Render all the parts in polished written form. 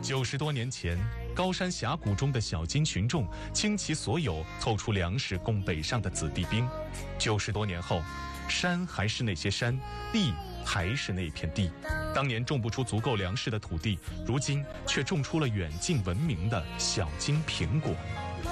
90多年前，高山峡谷中的小金群众倾其所有凑出粮食供北上的子弟兵。90多年后，山还是那些山，地还是那片地。当年种不出足够粮食的土地，如今却种出了远近闻名的小金苹果。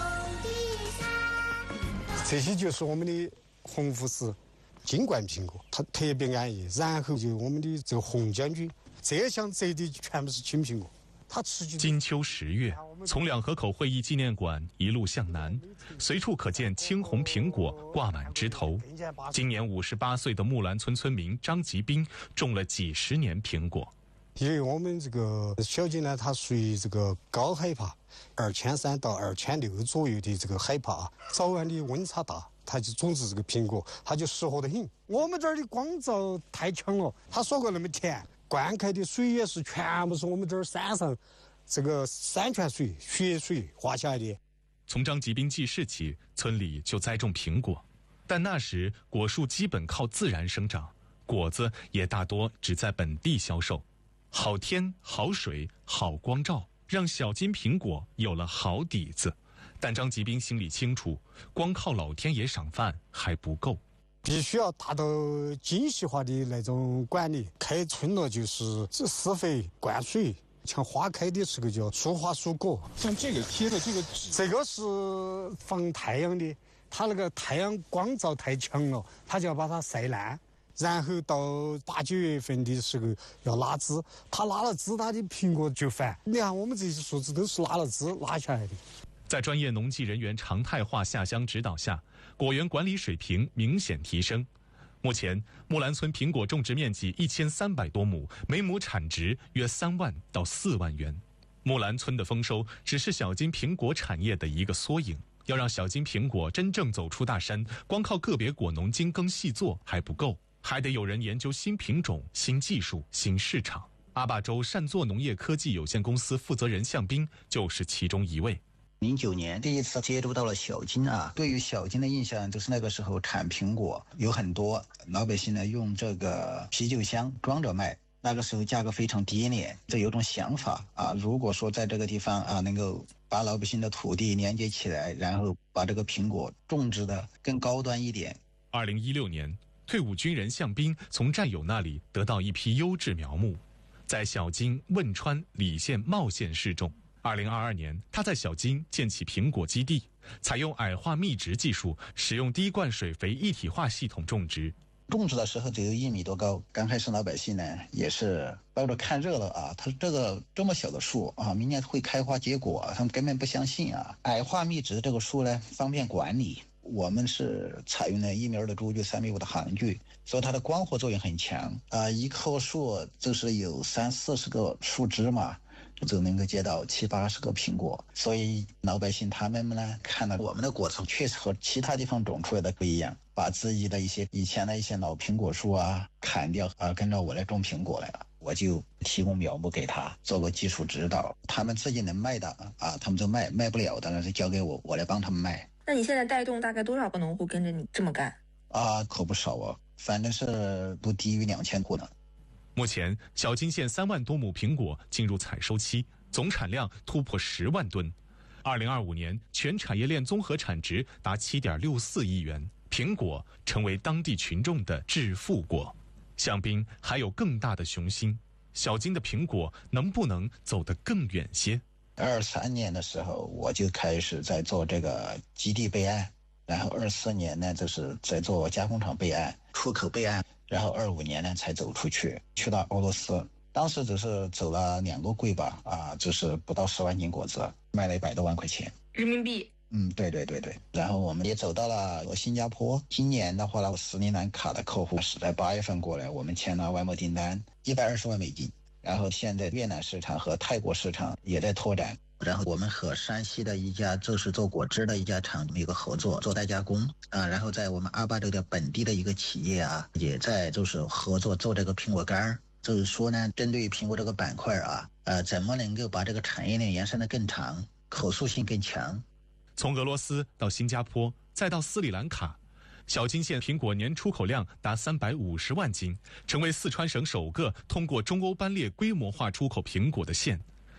这些就是我们的红富士金冠苹果，它特别安逸。然后就我们的这个红将军，这项这地全部是青苹果。它持续。 金秋10月，从两河口会议纪念馆一路向南，随处可见青红苹果挂满枝头。今年58岁的木兰村村民张吉兵种了几十年苹果。 因为我们这个小金呢，它属于这个高海拔，2300到2600左右的这个海拔，早晚的温差大，它就种植这个苹果，它就适合得很。我们这儿的光照太强了，它说过那么甜，灌溉的水也是全部是我们这儿山上这个山泉水、雪水滑下来的。 从张吉兵记事起，村里就栽种苹果，但那时果树基本靠自然生长，果子也大多只在本地销售。好天、好水、好光照，让小金苹果有了好底子。但张吉兵心里清楚，光靠老天爷赏饭还不够， 必须要达到精细化的那种管理。开村了就是施肥、灌水，像花开的时候就要疏花疏果。 像这个贴的这个纸， 这个是防太阳的，它那个太阳光照太强了，它就要把它晒烂。然后到8、9月份的时候要拉枝，它拉了枝，它的苹果就繁。你看我们这些树枝都是拉了枝拉下来的。 在专业农技人员常态化下乡指导下，果园管理水平明显提升。目前，木兰村苹果种植面积1300多亩，每亩产值约3万到4万元。木兰村的丰收只是小金苹果产业的一个缩影。要让小金苹果真正走出大山，光靠个别果农精耕细作还不够，还得有人研究新品种、新技术、新市场。阿坝州善作农业科技有限公司负责人向斌就是其中一位。 09年第一次接触到了小金啊，对于小金的印象就是那个时候产苹果有很多老百姓呢用这个啤酒箱装着卖，那个时候价格非常低廉，这有种想法啊，如果说在这个地方啊能够把老百姓的土地连接起来，然后把这个苹果种植的更高端一点。 2016年，退伍军人向斌从战友那里得到一批优质苗木，在小金、汶川、澧县、茂县试种。2022年，他在小金建起苹果基地，采用矮化密植技术，使用滴灌水肥一体化系统种植。 种植的时候只有1米多高，刚开始老百姓呢也是抱着看热闹啊，他这么小的树啊，明年会开花结果，他们根本不相信啊。矮化密植这个树呢方便管理，我们是采用了1米2的株距、3米5的行距，所以它的光合作用很强啊。一棵树就是有30-40个树枝嘛，就能够结到70-80个苹果，所以老百姓他们呢看到我们的果子确实和其他地方种出来的不一样，把自己的以前的一些老苹果树啊砍掉啊，跟着我来种苹果来了。我就提供苗木给他做个技术指导，他们自己能卖的啊，他们就卖不了的是交给我，我来帮他们卖。 那你现在带动大概多少个农户跟着你这么干啊？可不少啊，反正是不低于2000户呢。 目前，小金县3万多亩苹果进入采收期，总产量突破10万吨。2025年，全产业链综合产值达7.64亿元，苹果成为当地群众的致富果。向斌还有更大的雄心，小金的苹果能不能走得更远些 ？23年的时候，我就开始在做这个基地备案，然后24年呢，就是在做加工厂备案、出口备案，然后25年呢才走出去，去到俄罗斯。当时只是走了2个柜吧，啊，就是不到10万斤果子，卖了100多万块钱人民币。 对。然后我们也走到了新加坡。今年的话呢，斯里兰卡的客户是在8月份过来，我们签了外贸订单120万美金。然后现在越南市场和泰国市场也在拓展。然后我们和山西的一家就是做果汁的一家厂有个合作，做代加工啊。然后在我们阿坝州的本地的一个企业啊，也在就是合作做这个苹果干。就是说呢，针对于苹果这个板块啊，怎么能够把这个产业链延伸得更长，可塑性更强。 从俄罗斯到新加坡，再到斯里兰卡，小金县苹果年出口量达350万斤，成为四川省首个通过中欧班列规模化出口苹果的县。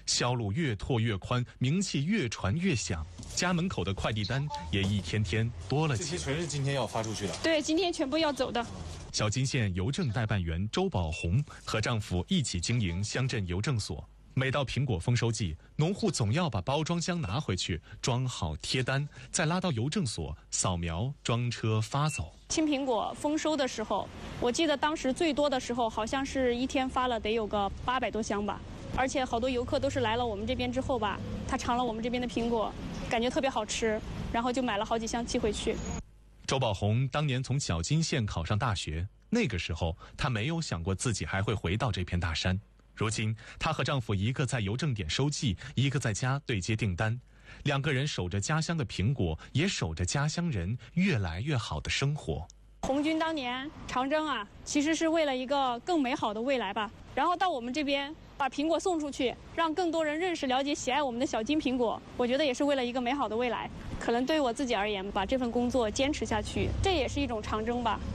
销路越拓越宽，名气越传越响，家门口的快递单也一天天多了起来。 这些全是今天要发出去的？ 对，今天全部要走的。 小金县邮政代办员周宝红和丈夫一起经营乡镇邮政所。每到苹果丰收季，农户总要把包装箱拿回去，装好贴单，再拉到邮政所扫描装车发走。 青苹果丰收的时候，我记得当时最多的时候，好像是一天发了得有个800多箱吧。而且好多游客都是来了我们这边之后吧，他尝了我们这边的苹果，感觉特别好吃，然后就买了好几箱寄回去。 周宝红当年从小金县考上大学，那个时候他没有想过自己还会回到这片大山。如今，她和丈夫一个在邮政点收寄，一个在家对接订单，两个人守着家乡的苹果，也守着家乡人越来越好的生活。 红军当年长征啊，其实是为了一个更美好的未来吧。然后到我们这边把苹果送出去，让更多人认识、了解、喜爱我们的小金苹果，我觉得也是为了一个美好的未来。可能对于我自己而言，把这份工作坚持下去，这也是一种长征吧。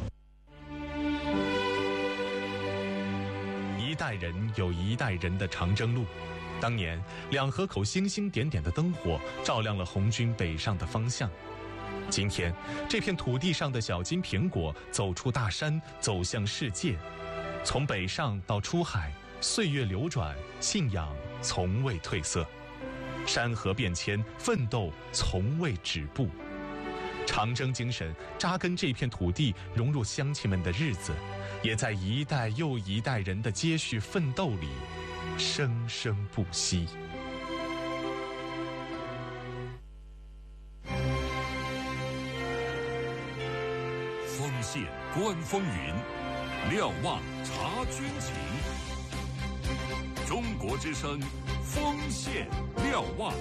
一代人有一代人的长征路，当年两河口星星点点的灯火照亮了红军北上的方向。今天，这片土地上的小金苹果走出大山，走向世界。从北上到出海，岁月流转，信仰从未褪色。山河变迁，奋斗从未止步。长征精神扎根这片土地，融入乡亲们的日子，也在一代又一代人的接续奋斗里生生不息。 锋线观风云，瞭望察军情。中国之声，锋线瞭望。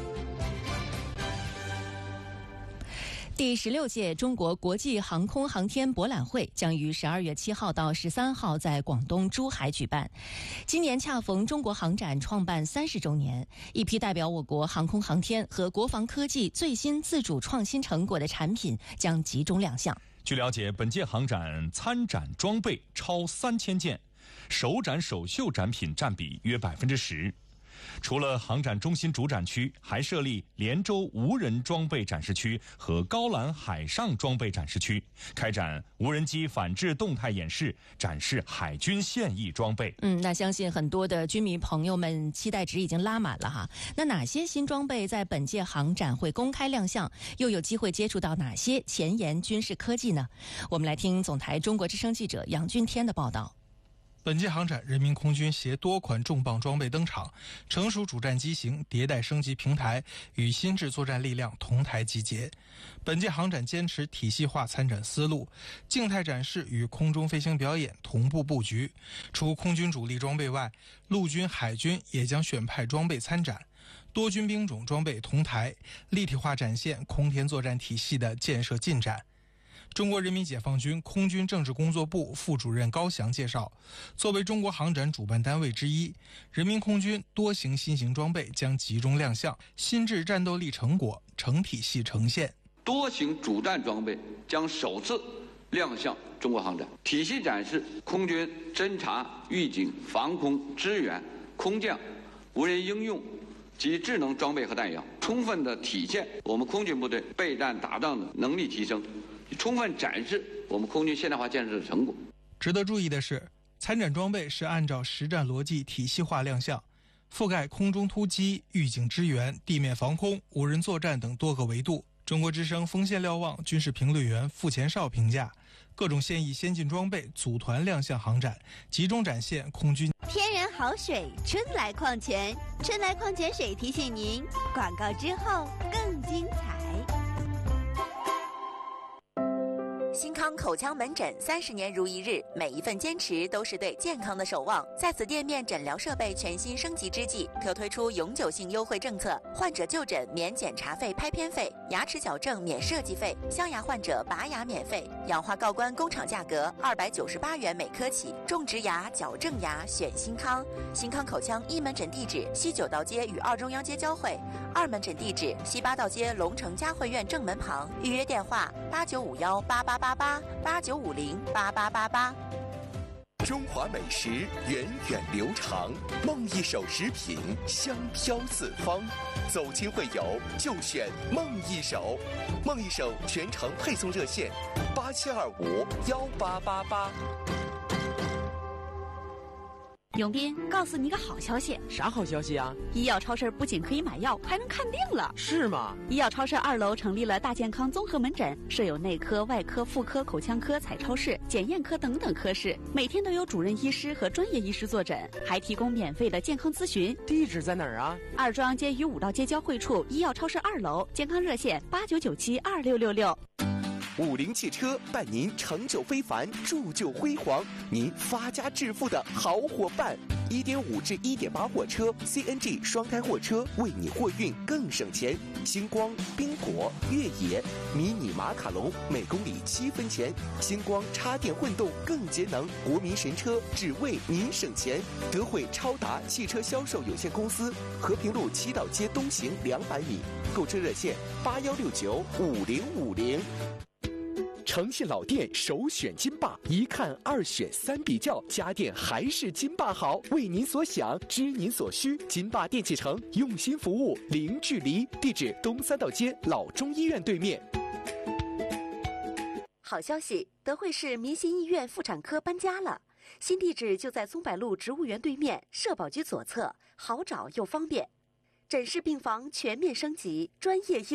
第16届中国国际航空航天博览会将于12月7号到13号在广东珠海举办。今年恰逢中国航展创办30周年，一批代表我国航空航天和国防科技最新自主创新成果的产品将集中亮相。 据了解，本届航展参展装备超3000件，首展首秀展品占比约10%。除了航展中心主展区，还设立连州无人装备展示区和高兰海上装备展示区，开展无人机反制动态演示，展示海军现役装备。 那相信很多的军迷朋友们期待值已经拉满了哈。那哪些新装备在本届航展会公开亮相，又有机会接触到哪些前沿军事科技呢？我们来听总台中国之声记者杨俊天的报道。 本届航展，人民空军携多款重磅装备登场，成熟主战机型、迭代升级平台与新制作战力量同台集结。本届航展坚持体系化参展思路，静态展示与空中飞行表演同步布局。除空军主力装备外，陆军、海军也将选派装备参展，多军兵种装备同台，立体化展现空天作战体系的建设进展。中国人民解放军空军政治工作部副主任高翔介绍，作为中国航展主办单位之一，人民空军多型新型装备将集中亮相，新制战斗力成果成体系呈现。 多型主战装备将首次亮相中国航展，体系展示空军侦察、预警、防空、支援、空降、无人应用及智能装备和弹药，充分的体现我们空军部队备战打仗的能力提升，充分展示我们空军现代化建设的成果。 值得注意的是，参展装备是按照实战逻辑体系化亮相，覆盖空中突击、预警支援、地面防空、无人作战等多个维度。中国之声锋线瞭望军事评论员傅前绍评价，各种现役先进装备组团亮相航展，集中展现空军天然好水春来矿泉，春来矿泉水提醒您，广告之后更精彩。 新康口腔门诊30年如一日，每一份坚持都是对健康的守望。在此店面诊疗设备全新升级之际，特推出永久性优惠政策：患者就诊免检查费、拍片费，牙齿矫正免设计费，镶牙患者拔牙免费，氧化锆关工厂价格298元每颗起。种植牙、矫正牙选新康。新康口腔一门诊地址西九道街与二中央街交汇，2门诊地址西八道街龙城嘉汇苑正门旁。预约电话8951888889508888。 中华美食源远流长，梦一手食品香飘四方。走亲会友就选梦一手，梦一手全程配送热线87251888。 永斌，告诉你个好消息。 啥好消息啊？ 医药超市不仅可以买药，还能看病了。 是吗？ 医药超市2楼成立了大健康综合门诊，设有内科、外科、妇科、口腔科、彩超室、检验科等等科室，每天都有主任医师和专业医师坐诊，还提供免费的健康咨询。 地址在哪儿啊？ 二庄街与五道街交汇处，医药超市2楼，健康热线89972666。 50汽车伴您成就非凡，铸就辉煌，您发家致富的好伙伴。1.5至1.8货车 CNG 双胎货车，为你货运更省钱。星光、宾果、越野、迷你马卡龙，每公里7分钱。星光插电混动更节能，国民神车，只为您省钱。德惠超达汽车销售有限公司，和平路7道街东行200米。购车热线81695050。诚信老店首选金霸，一看2选3比较，家电还是金霸好。为您所想，知您所需，金霸电器城用心服务，零距离。地址东3道街老中医院对面。 好消息，德惠市民心医院妇产科搬家了，新地址就在松柏路植物园对面，社保局左侧，好找又方便。诊室病房全面升级，专业医